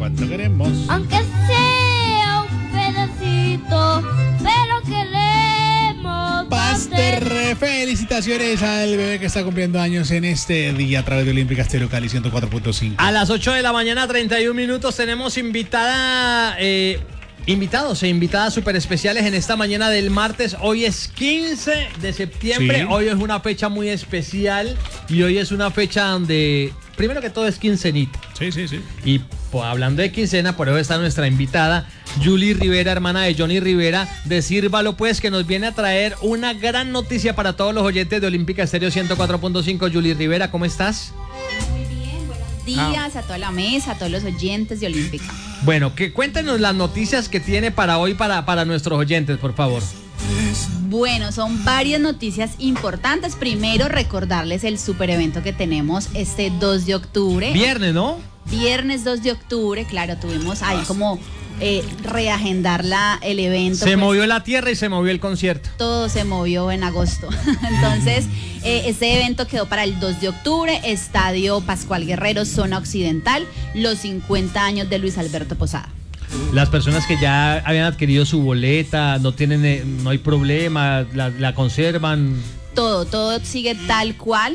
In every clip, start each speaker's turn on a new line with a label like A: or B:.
A: cuánto queremos.
B: Aunque sea un pedacito, pero queremos
A: Pastor, felicitaciones al bebé que está cumpliendo años en este día a través de Olímpica Estéreo Cali 104.5.
C: A las 8 de la mañana, 31 minutos, tenemos invitados e invitadas súper especiales en esta mañana del martes. Hoy es 15 de septiembre, sí. Hoy es una fecha muy especial y hoy es una fecha donde, primero que todo, es quincenita.
A: Sí.
C: Y pues, hablando de quincena, por eso está nuestra invitada, Julie Rivera, hermana de Johnny Rivera, de Sírvalo Pues, que nos viene a traer una gran noticia para todos los oyentes de Olímpica Estéreo 104.5. Julie Rivera, ¿cómo estás?
D: Días a toda la mesa, a todos los oyentes de Olímpica.
C: Bueno, cuéntenos las noticias que tiene para hoy para nuestros oyentes, por favor.
D: Bueno, son varias noticias importantes. Primero, recordarles el super evento que tenemos este 2 de octubre.
C: Viernes, ¿no?
D: Viernes 2 de octubre, claro, tuvimos ahí como reagendar el evento.
C: Se movió la tierra y se movió el concierto.
D: Todo se movió en agosto. Entonces, este evento quedó para el 2 de octubre, Estadio Pascual Guerrero, Zona Occidental, los 50 años de Luis Alberto Posada.
C: Las personas que ya habían adquirido su boleta, no hay problema, la conservan.
D: Todo sigue tal cual.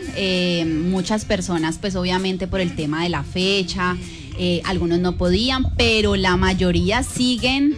D: Muchas personas, pues obviamente por el tema de la fecha, algunos no podían, pero la mayoría siguen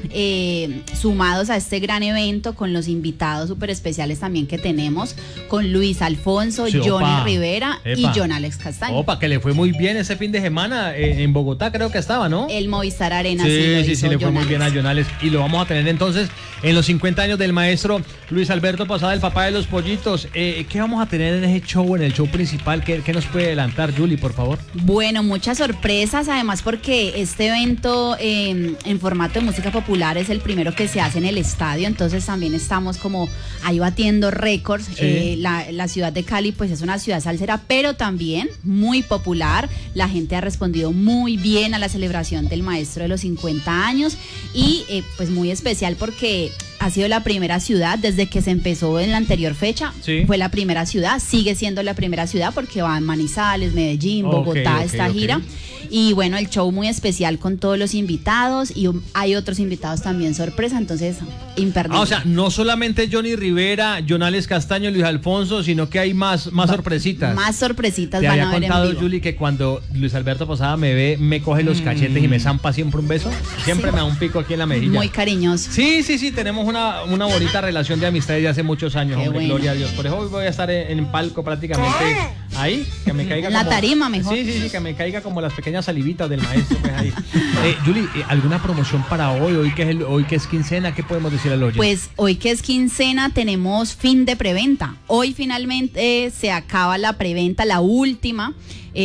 D: sumados a este gran evento con los invitados súper especiales también que tenemos, con Luis Alfonso, sí, Johnny Rivera y John Alex Castaño.
C: Opa, que le fue muy bien ese fin de semana en Bogotá, creo que estaba, ¿no?
D: El Movistar Arena.
C: Sí, le fue muy bien a John Alex. Y lo vamos a tener entonces en los 50 años del maestro Luis Alberto Posada, el papá de los pollitos. ¿Qué vamos a tener en ese show, en el show principal? ¿Qué nos puede adelantar, Julie, por favor?
D: Bueno, muchas sorpresas, además porque este evento en formato de música popular es el primero que se hace en el estadio, entonces también estamos como ahí batiendo récords. Sí. La ciudad de Cali pues es una ciudad salsera, pero también muy popular. La gente ha respondido muy bien a la celebración del maestro de los 50 años y pues muy especial porque ha sido la primera ciudad desde que se empezó en la anterior fecha. Sí. Fue la primera ciudad, sigue siendo la primera ciudad porque van Manizales, Medellín, Bogotá, esta gira. Y bueno, el show muy especial con todos los invitados y hay otros invitados también sorpresa, entonces imperdible.
C: O sea, no solamente Johnny Rivera, John Alex Castaño, Luis Alfonso, sino que hay más sorpresitas.
D: Más sorpresitas
C: van a ver. ¿Te
D: había
C: contado, Julie, que cuando Luis Alberto Posada me ve, me coge los cachetes y me zampa siempre un beso? Siempre me da un pico aquí en la mejilla.
D: Muy cariñoso.
C: Sí, tenemos una bonita relación de amistad desde hace muchos años, hombre, bueno. Gloria a Dios. Por eso hoy voy a estar en palco prácticamente ahí, que me caiga
D: en la tarima mejor.
C: Sí, que me caiga como las pequeñas salivitas del maestro, pues ahí. Julie, ¿alguna promoción para hoy que es quincena? ¿Qué podemos decir a los oyentes?
D: Pues hoy que es quincena tenemos fin de preventa. Hoy finalmente se acaba la preventa, la última.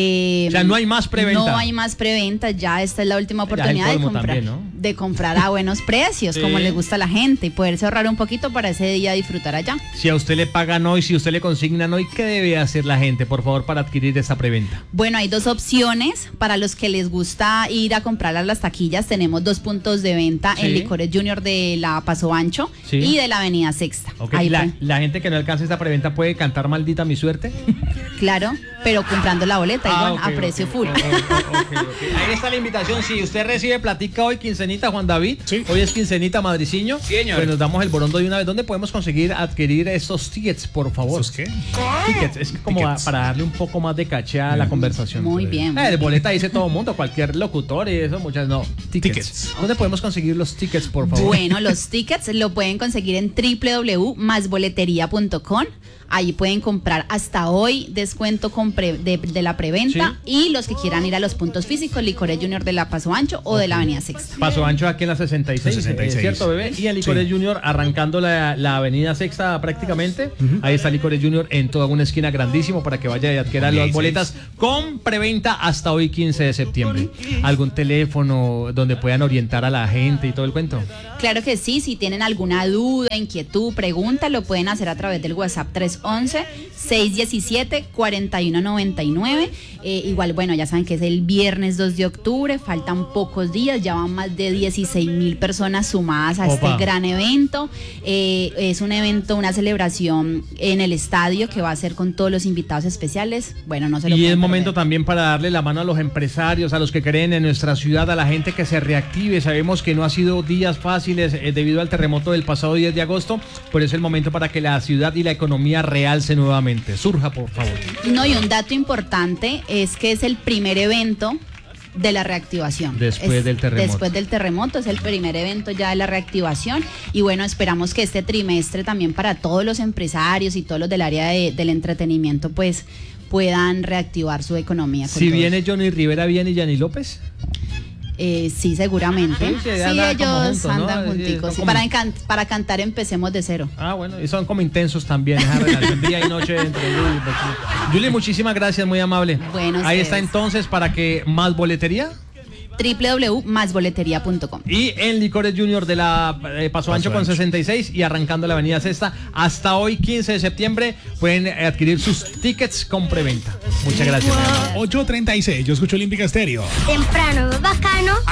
C: O sea, no hay más preventa.
D: No hay más preventa, ya esta es la última oportunidad de comprar, también, ¿no? De comprar a buenos precios, sí, como le gusta a la gente, y poderse ahorrar un poquito para ese día disfrutar allá.
C: Si a usted le pagan hoy, si usted le consignan hoy, ¿qué debe hacer la gente, por favor, para adquirir esa preventa?
D: Bueno, hay dos opciones. Para los que les gusta ir a comprar a las taquillas, tenemos 2 puntos de venta, sí, en Licores Junior de la Paso Ancho, sí, y de la Avenida Sexta.
C: Okay. Ahí la gente que no alcance esta preventa puede cantar Maldita mi suerte.
D: Claro, pero comprando la boleta. A precio full.
C: Okay. Ahí está la invitación. Si usted recibe platica hoy, quincenita, Juan David, sí, hoy es quincenita, madriciño, sí, señor, pues nos damos el borondo de una vez. ¿Dónde podemos adquirir estos tickets, por favor?
A: ¿Esos qué?
C: Tickets, es como para darle un poco más de caché a la conversación.
D: Muy bien.
C: Boleta dice todo el mundo, cualquier locutor y eso, muchas no. Tickets. ¿Dónde podemos conseguir los tickets, por favor?
D: Bueno, los tickets lo pueden conseguir en www.masboleteria.com. Ahí pueden comprar hasta hoy descuento de la preventa, sí, y los que quieran ir a los puntos físicos, Licores Junior de la Paso Ancho o de la Avenida Sexta.
C: Paso Ancho aquí en la 66, ¿cierto, bebé? Y en Licores, sí, Junior arrancando la Avenida Sexta prácticamente. Ahí está Licores Junior en toda una esquina grandísimo para que vaya y adquiera las boletas con preventa hasta hoy 15 de septiembre. ¿Algún teléfono donde puedan orientar a la gente y todo el cuento?
D: Claro que sí, si tienen alguna duda, inquietud, pregunta, lo pueden hacer a través del WhatsApp 311-617-4199. Igual, bueno, ya saben que es el viernes 2 de octubre, faltan pocos días, ya van más de 16,000 personas sumadas a este gran evento. Es un evento, una celebración en el estadio que va a ser con todos los invitados especiales, bueno, no se lo
C: Y
D: pueden
C: es momento
D: perder.
C: también para darle la mano a los empresarios, a los que creen en nuestra ciudad, a la gente que se reactive. Sabemos que no ha sido días fáciles debido al terremoto del pasado 10 de agosto, pero es el momento para que la ciudad y la economía realce nuevamente. Surja, por favor.
D: No, y un dato importante es que es el primer evento de la reactivación.
C: Después del terremoto.
D: Después del terremoto, es el primer evento ya de la reactivación. Y bueno, esperamos que este trimestre también para todos los empresarios y todos los del área del entretenimiento, pues puedan reactivar su economía. con
C: Si
D: todos.
C: viene Johnny Rivera, ¿viene Yanni López?
D: Sí, seguramente.
C: Sí,
D: Sí,
C: andan como
D: ellos
C: juntos, ¿no?
D: andan
C: Sí,
D: junticos.
C: son
D: Sí,
C: como-
D: para cantar empecemos de cero.
C: Ah, bueno, y son como intensos también, esa relación día y noche entre Julie y Becky. Julie, muchísimas gracias, muy amable.
D: Bueno,
C: ahí
D: ustedes.
C: está entonces para que más boletería.
D: www.masboleteria.com.
C: Y en Licores Junior de la Paso Ancho con 66 y arrancando la avenida Sexta, hasta hoy 15 de septiembre pueden adquirir sus tickets con preventa. Muchas gracias.
A: 8:36, yo escucho Olímpica Estéreo.
B: Temprano, bacano.